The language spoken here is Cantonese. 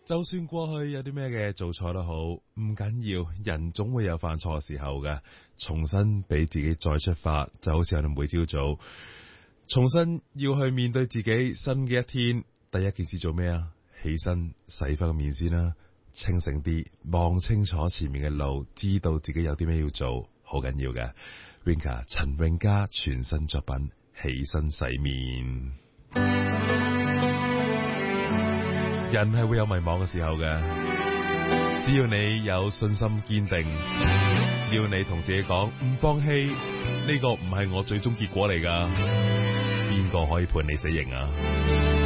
就算過去有啲咩嘅做錯都好，唔緊要，人總會有犯錯嘅時候嘅。重新俾自己再出發，就好似我哋每朝早重新要去面對自己新嘅一天。第一件事做咩啊？起身洗翻個面先啦，清醒啲，望清楚前面嘅路，知道自己有啲咩要做，好緊要嘅。Rinka 陳詠嘉全新作品《起身洗面》。人係會有迷茫嘅時候嘅，只要你有信心堅定，只要你同自己講唔放棄，呢個唔係我最終結果嚟噶，邊個可以判你死刑啊？